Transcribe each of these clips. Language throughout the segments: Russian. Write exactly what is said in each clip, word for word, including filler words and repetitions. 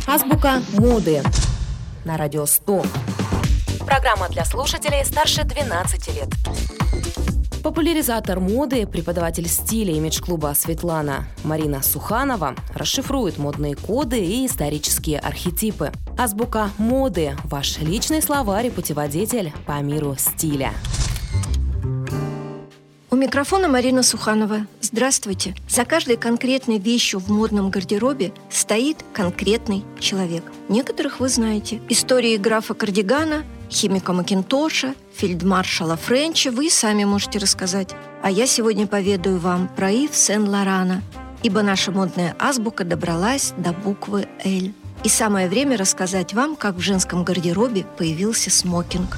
Азбука моды на радио сто. Программа для слушателей старше двенадцати лет. Популяризатор моды, преподаватель стиля имидж-клуба «Светлана» Марина Суханова расшифрует модные коды и исторические архетипы. Азбука моды – ваш личный словарь и путеводитель по миру стиля. У микрофона Марина Суханова. Здравствуйте. За каждой конкретной вещью в модном гардеробе стоит конкретный человек. Некоторых вы знаете. Истории графа Кардигана, химика Макинтоша, фельдмаршала Френча вы сами можете рассказать. А я сегодня поведаю вам про Ив Сен-Лорана, ибо наша модная азбука добралась до буквы «Л». И самое время рассказать вам, как в женском гардеробе появился смокинг.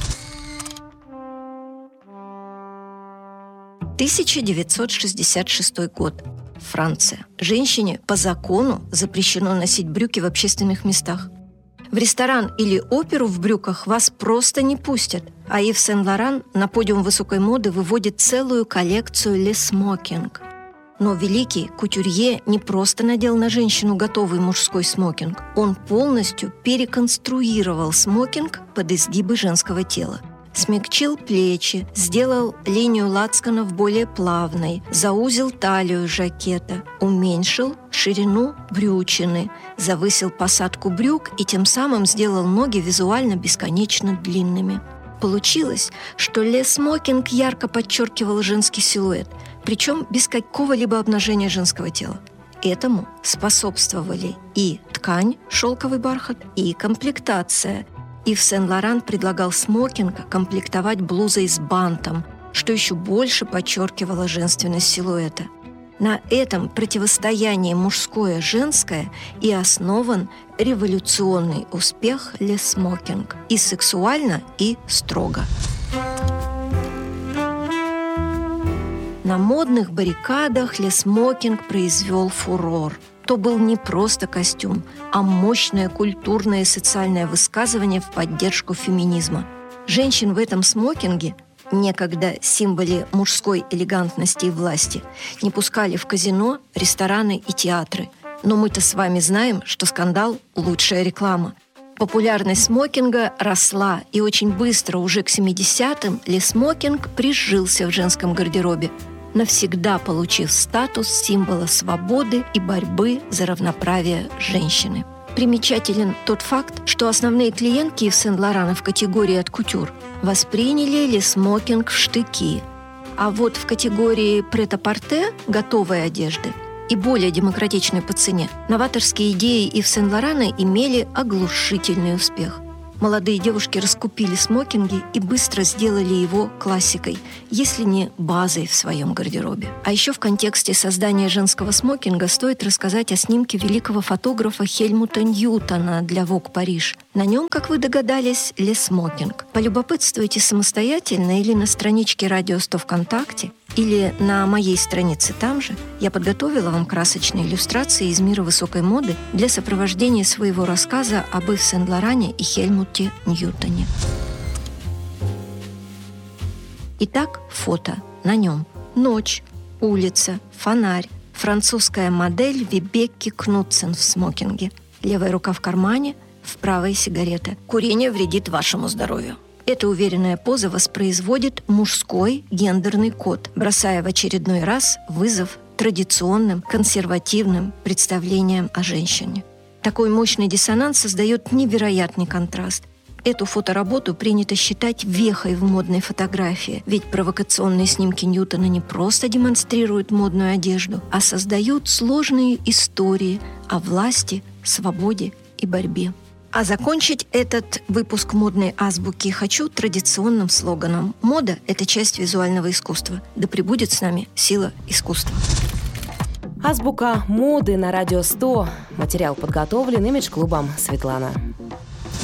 тысяча девятьсот шестьдесят шестой год. Франция. Женщине по закону запрещено носить брюки в общественных местах. В ресторан или оперу в брюках вас просто не пустят. А Ив Сен-Лоран на подиум высокой моды выводит целую коллекцию «Le Smoking». Но великий кутюрье не просто надел на женщину готовый мужской смокинг. Он полностью переконструировал смокинг под изгибы женского тела. Смягчил плечи, сделал линию лацканов более плавной, заузил талию жакета, уменьшил ширину брючины, завысил посадку брюк и тем самым сделал ноги визуально бесконечно длинными. Получилось, что «Le Smoking» ярко подчеркивал женский силуэт, причем без какого-либо обнажения женского тела. Этому способствовали и ткань, шелковый бархат, и комплектация. Ив Сен-Лоран предлагал смокинг комплектовать блузой с бантом, что еще больше подчеркивало женственность силуэта. На этом противостоянии мужское-женское и основан революционный успех «Le Smoking» и сексуально, и строго. На модных баррикадах «Le Smoking» произвел фурор. То был не просто костюм, а мощное культурное и социальное высказывание в поддержку феминизма. Женщин в этом смокинге, некогда символе мужской элегантности и власти, не пускали в казино, рестораны и театры. Но мы-то с вами знаем, что скандал – лучшая реклама. Популярность смокинга росла, и очень быстро, уже к семидесятым, «Le Smoking» прижился в женском гардеробе, навсегда получив статус символа свободы и борьбы за равноправие женщины. Примечателен тот факт, что основные клиентки Ив Сен-Лорана в категории от кутюр восприняли «Le Smoking» в штыки, а вот в категории прет-а-порте готовой одежды и более демократичной по цене новаторские идеи Ив Сен-Лорана имели оглушительный успех. Молодые девушки раскупили смокинги и быстро сделали его классикой, если не базой в своем гардеробе. А еще в контексте создания женского смокинга стоит рассказать о снимке великого фотографа Хельмута Ньютона для Vogue Paris. На нем, как вы догадались, «Le Smoking». Полюбопытствуйте самостоятельно или на страничке Радио сто ВКонтакте, или на моей странице там же. Я подготовила вам красочные иллюстрации из мира высокой моды для сопровождения своего рассказа об Ив Сен-Лоране и Хельмуте Ньютоне. Итак, фото. На нем ночь, улица, фонарь, французская модель Вибекки Кнутсен в смокинге. Левая рука в кармане, в правой сигарета. Курение вредит вашему здоровью. Эта уверенная поза воспроизводит мужской гендерный код, бросая в очередной раз вызов традиционным консервативным представлениям о женщине. Такой мощный диссонанс создает невероятный контраст. Эту фотоработу принято считать вехой в модной фотографии, ведь провокационные снимки Ньютона не просто демонстрируют модную одежду, а создают сложные истории о власти, свободе и борьбе. А закончить этот выпуск модной азбуки хочу традиционным слоганом: «Мода – это часть визуального искусства. Да пребудет с нами сила искусства». Азбука моды на радио сто. Материал подготовлен имидж-клубом «Светлана».